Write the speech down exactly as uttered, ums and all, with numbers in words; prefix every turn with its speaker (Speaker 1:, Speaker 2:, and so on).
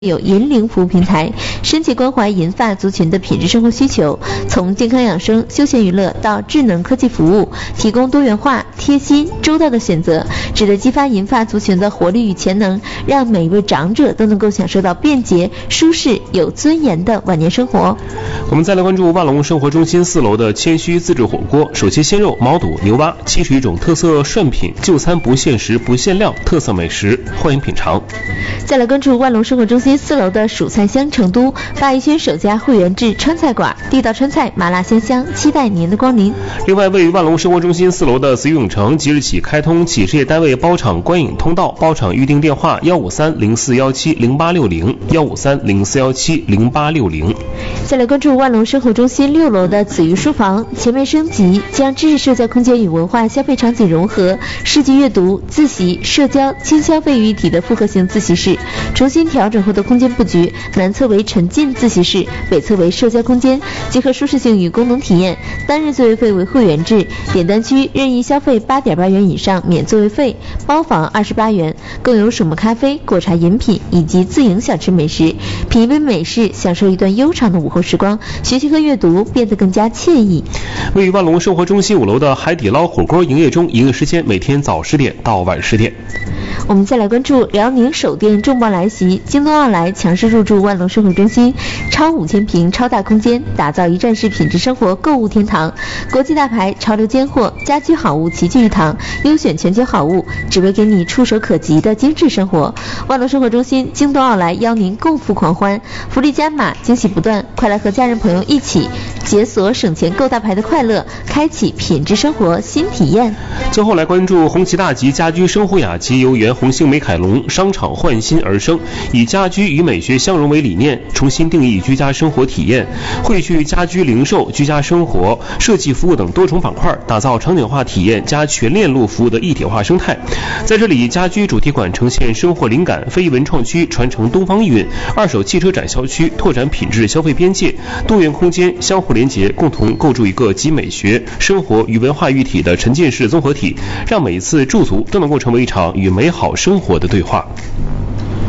Speaker 1: 有银龄服务平台，深切关怀银发族群的品质生活需求，从健康养生、休闲娱乐到智能科技服务，提供多元化、贴心、周到的选择，旨在激发银发族群的活力与潜能，让每一位长者都能够享受到便捷、舒适、有尊严的晚年生活。
Speaker 2: 我们再来关注万隆生活中心四楼的谦虚自制火锅，手切鲜肉、毛肚、牛蛙，七十一种特色涮品，就餐不限时不限量，特色美食，欢迎品尝。
Speaker 1: 再来关注万隆生活中心四楼的蜀菜香成都，鲅鱼轩首家会员制川菜馆，地道川菜，麻辣鲜香，期待您的光临。
Speaker 2: 另外，位于万隆生活中心四楼的紫玉影城即日起开通企事业单位包场观影通道，包场预订电话幺五三零四幺七零八六零幺五三零四幺七零八六零。
Speaker 1: 再来关注万隆生活中心六楼的紫玉书房，全面升级，将知识社交空间与文化消费场景融合，市集阅读、自习、社交、轻消费于一体的复合型自习室，重新调整后的空间布局，南侧为沉浸自习室，北侧为社交空间，结合舒适性与功能体验。单日座位费为会员制，点单区任意消费八点八元以上免座位费，包房二十八元，更有水木咖啡、果茶饮品以及自营小吃美食，品一杯美式，享受一段悠长的午后时光，学习和阅读变得更加惬意。
Speaker 2: 位于万隆生活中心五楼的海底捞火锅营业中，营业时间每天早十点到晚十点。
Speaker 1: 我们再来关注辽宁首店重磅来袭，京东奥莱强势入驻万隆生活中心，超五千平超大空间，打造一站式品质生活购物天堂，国际大牌、潮流尖货、家居好物齐聚一堂，优选全球好物，只为给你触手可及的精致生活。万隆生活中心、京东奥莱邀您共赴狂欢，福利加码，惊喜不断，快来和家人朋友一起解锁省钱购大牌的快乐，开启品质生活新体验。
Speaker 2: 最后来关注红旗大吉家居生活雅集由原红星美凯龙商场焕新而生，以家居与美学相融为理念，重新定义居家生活体验，汇聚家居零售、居家生活、设计服务等多重板块，打造场景化体验加全链路服务的一体化生态。在这里，家居主题馆呈现生活灵感，非遗文创区传承东方意蕴，二手汽车展销区拓展品质消费边界，多元空间相互连结，共同构筑一个集美学、生活与文化一体的沉浸式综合体，让每一次驻足都能够成为一场与美好生活的对话。